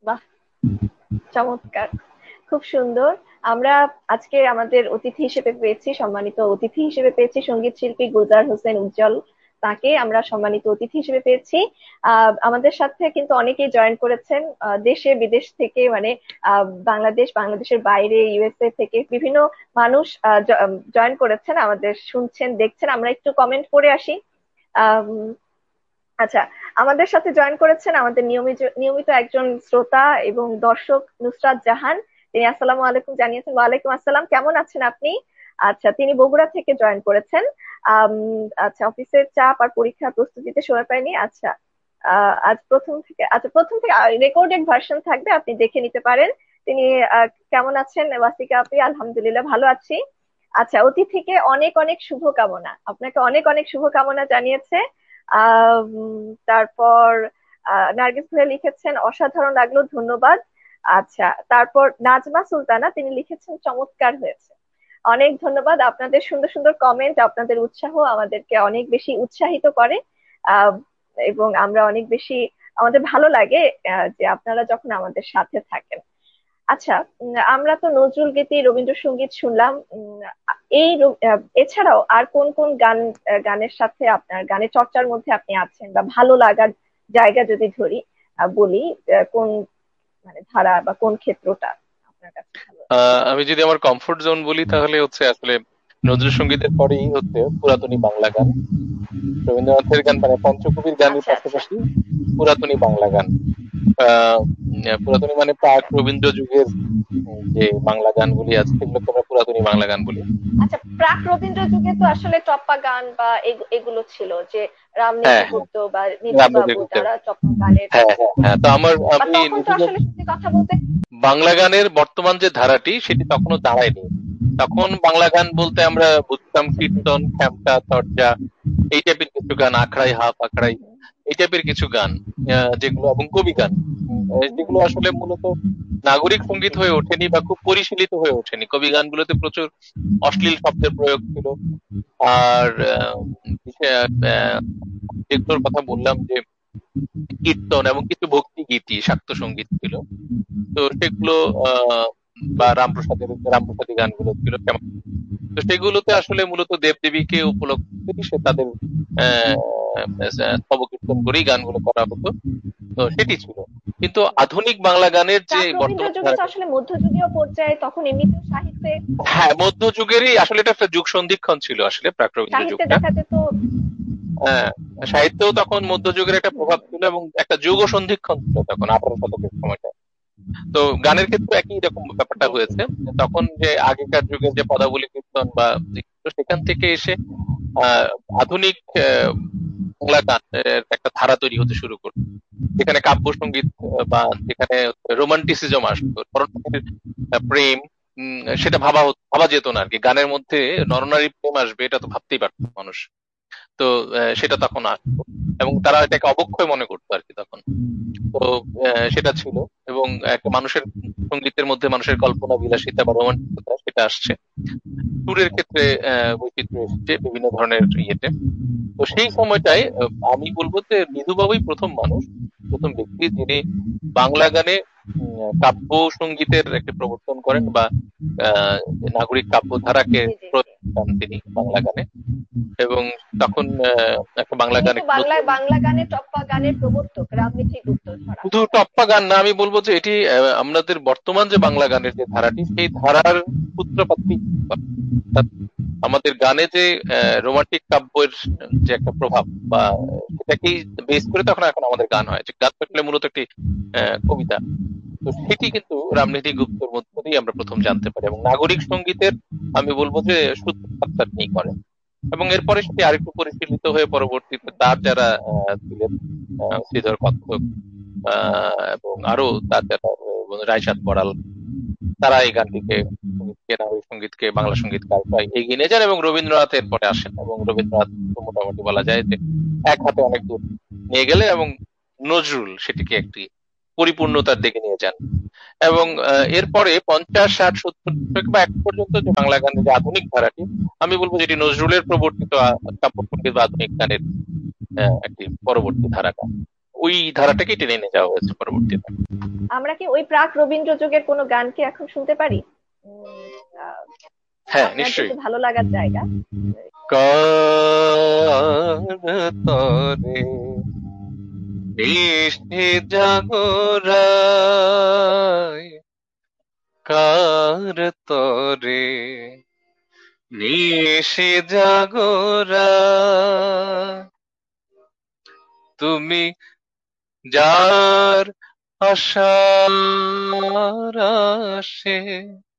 বাহ, চমৎকার, খুব সুন্দর। আমরা আজকে আমাদের অতিথি হিসেবে পেয়েছি, সম্মানিত অতিথি হিসেবে পেয়েছি সঙ্গীত শিল্পী গুলজার হোসেন উজ্জ্বল। তাকে আমরা সম্মানিত অতিথি হিসেবে পেয়েছি। আমাদের সাথে কিন্তু অনেকেই জয়েন করেছেন, দেশে বিদেশ থেকে, মানে বাংলাদেশ, বাংলাদেশের বাইরে, ইউএসএ থেকে বিভিন্ন মানুষ জয়েন করেছেন, আমাদের শুনছেন, দেখছেন। আমরা একটু কমেন্ট পড়ে আসি। আম, আচ্ছা, আমাদের সাথে জয়েন করেছেন আমাদের নিয়মিত নিয়মিত একজন শ্রোতা এবং দর্শক, নুসরাত জাহান। তিনি আসসালামু আলাইকুম জানিয়েছেন। ওয়ালাইকুম আসসালাম, কেমন আছেন আপনি? আচ্ছা, তিনি বগুড়া থেকে জয়েন করেছেন। আম, আচ্ছা, অফিসের চাপ আর পরীক্ষার প্রস্তুতিতে সময় পাইনি। আচ্ছা, আজ প্রথম থেকে রেকর্ডেড ভার্সন থাকবে, আপনি দেখে নিতে পারেন। তিনি কেমন আছেন ওয়াসিকা আপি? আলহামদুলিল্লাহ ভালো আছি। আচ্ছা, অতিথিকে অনেক অনেক শুভকামনা, আপনাকে অনেক অনেক শুভকামনা জানিয়েছে। তারপর নার্গিস ভাইয়া লিখেছেন অসাধারণ লাগলো, ধন্যবাদ। আচ্ছা, তারপর নাজমা সুলতানা তিনি লিখেছেন চমৎকার হয়েছে। অনেক ধন্যবাদ, আপনাদের সুন্দর সুন্দর কমেন্ট, আপনাদের উৎসাহ আমাদেরকে অনেক বেশি উৎসাহিত করে। আহ, এবং আমরা অনেক বেশি, আমাদের ভালো লাগে যে আপনারা যখন আমাদের সাথে থাকেন। আচ্ছা, আমরা তো নজরুল গীতি, রবীন্দ্রসঙ্গীত শুনলাম। এছাড়াও আর কোন কোন গানের সাথে আপনার গানের চর্চার মধ্যে আপনি আছেন, বা ভালো লাগার জায়গা যদি ধরি, বলি, কোন মানে ধারা বা কোন ক্ষেত্রটা আপনার কাছে ভালো লাগে? আমি যদি আমার কমফোর্ট জোন বলি তাহলে হচ্ছে আসলে নজরুল সঙ্গীতের পরেই হচ্ছে পুরাতনী বাংলা গান, রবীন্দ্রনাথের গান, মানে পঞ্চকবির গানের আচ্ছা আচ্ছা। পাশাপাশি পুরাতনী বাংলা গান। আহ পুরাতনী মানে প্রাক রবীন্দ্র যুগের যে বাংলা গানগুলি আছে সেগুলোকে আমরা পুরাতনী বাংলা গান বলি। আচ্ছা, প্রাক রবীন্দ্র যুগে তো আসলে টপ্পা গান বা এগুলো ছিল, যে হ্যাঁ, রামনিধি হ্যাঁ, গুপ্ত বা রামনিধি নিধিবাবু, গুপ্তের। তারা টপ্পা গানের হ্যাঁ, হ্যাঁ, হ্যাঁ, তো বা আমি তখন তো নিধিবাবু আসলে সত্যি কথা বলতে। বাংলা গানের বর্তমান যে ধারাটি সেটি তখনও দাঁড়ায়নি। তখন বাংলা গান বলতে আমরা বুঝতাম কীর্তন, খ্যামটা, তরজা, এই টাইপের কিছু গান, আখড়াই, হাফ আখড়াই, এই টাইপের কিছু গান, যেগুলো এবং কবি গান, যেগুলো আসলে মূলত নাগরিক সঙ্গীত হয়ে ওঠেনি বা খুব পরিশীলিত হয়ে ওঠেনি। কবি গানগুলোতে প্রচুর অশ্লীল শব্দের প্রয়োগ ছিল। আর যেগুলোর কথা বললাম যে কীর্তন এবং কিছু ভক্তি গীতি, শাক্ত সঙ্গীত ছিল। তো সেগুলো আহ বা রামপ্রসাদী গানগুলো ছিল কেমন। তো সেগুলোতে আসলে মূলত দেবদেবীকে উপলক্ষ করে সে তাদের আহ স্তব কীর্তন করেই গানগুলো করা হতো। তো সেটি ছিল। কিন্তু আধুনিক বাংলা গানের যে প্রাক রবীন্দ্র বর্তমান যুগে তো ধারাটি, আসলে মধ্যযুগীয় পর্যায়ে, তখন এমনিতেও সাহিত্যে, হ্যাঁ, মধ্যযুগেরই আসলে এটা একটা যুগ সন্ধিক্ষণ ছিল আসলে প্রাক রবীন্দ্র সাহিত্যে যুগটা। দেখা যেত। হ্যাঁ, সাহিত্যেও তখন মধ্যযুগের একটা প্রভাব ছিল এবং একটা যুগ সন্ধিক্ষণ ছিল তখন 18 শতকের সময়টা। তো গানের ক্ষেত্রে একই রকম ব্যাপারটা জি জি। হয়েছে। তখন যে আগেকার যুগের যে পদাবলী কীর্তন বা সেখান থেকে এসে আহ আধুনিক বাংলা গানের একটা ধারা তৈরি হতে শুরু করলো, যেখানে কাব্য সঙ্গীত বা যেখানে রোমান্টিসিজম আসতো, ধরনের প্রেম, সেটা ভাবা যেত না আর কি। গানের মধ্যে নরনারী প্রেম আসবে এটা তো ভাবতেই পারতো না মানুষ। তো সেটা তখন আসতো এবং তারা এটাকে অবক্ষয় মনে করতো আর কি তখন। তো সেটা ছিল। এবং একটা মানুষের সঙ্গীতের মধ্যে মানুষের কল্পনা বিলাসিতা বা রোমান্টিকতা সেটা আসছে। সুরের ক্ষেত্রে বৈচিত্র্য এসেছে বিভিন্ন ধরনের ইয়েতে। তো সেই সময়টায় আমি বলবো যে নিধু বাবুই প্রথম মানুষ, প্রথম ব্যক্তি যিনি বাংলা গানে কাব্য সঙ্গীতের একটা প্রবর্তন করেন বা নাগরিক কাব্য ধারাকে জি জি জি। প্রয়োগ করেন তিনি বাংলা গানে। এবং তখন একটা বাংলা তিনি গান তো একটু বাংলা নতুন। বাংলা গানে, টপ্পা গানের প্রবর্তক রামনিধি গুপ্ত ধরা শুধু হয়। টপ্পা গান না, আমি বলবো যে এটি আমাদের বর্তমান যে বাংলা গানের যে ধারাটি সেই ধারার সূত্রপাতই। অর্থাৎ আমাদের গানে যে রোমান্টিক কাব্যের যে একটা প্রভাব বা সেটাকেই বেস করে তখন এখন আমাদের গান হয়, যে গান আসলে মূলত একটি কবিতা। তো সেটি কিন্তু রামনিধি গুপ্তর মধ্য দিয়ে আমরা প্রথম জানতে পারি এবং নাগরিক সঙ্গীতের আমি বলবো যে সূত্রপাতটা তিনি করেন। এবং এরপরে সেটি আরেকটু পরিশীলিত হয়ে পরবর্তীতে তার যারা ছিলেন, শ্রীধর কত্থক এবং আরো তার যারা রায়চাঁদ বড়াল, তারা এই গানটিকে, সঙ্গীতকে, নাগরিক সঙ্গীতকে, বাংলা সঙ্গীতকে আরেকটু এগিয়ে নিয়ে যান এবং রবীন্দ্রনাথ এরপরে আসেন এবং রবীন্দ্রনাথ তো মোটামুটি বলা যায় যে এক হাতে অনেক দূর নিয়ে গেলে এবং নজরুল সেটিকে একটি পরিপূর্ণতার দিকে নিয়ে যান। এবং এরপরে 50, 60, 70 দশক বা এখন পর্যন্ত যে বাংলা গানের যে আধুনিক ধারাটি, আমি বলবো যেটি নজরুলের প্রবর্তিত কাব্য সঙ্গীত বা আধুনিক গানের একটি পরবর্তী ধারা গান। ওই ধারাটাকেই টেনে নিয়ে যাওয়া হয়েছে পরবর্তীতে। আমরা কি ওই প্রাক রবীন্দ্র যুগের কোনো গান কি এখন শুনতে পারি? উম, আহ, হ্যাঁ, আপনার নিশ্চয়ই। যেহেতু ভালো লাগার জায়গা। কার তরে নিশি জাগরায়, কার তরে নিশি জাগরায়, তুমি যার আশার আশে